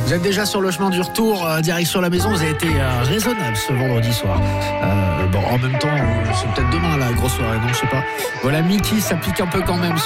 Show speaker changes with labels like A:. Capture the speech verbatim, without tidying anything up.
A: Vous êtes déjà sur le chemin du retour, euh, direction la maison. Vous avez été euh, raisonnable ce vendredi soir. Euh, bon, en même temps, c'est peut-être demain la grosse soirée, non, je sais pas. Voilà, Mickey, ça pique un peu quand même.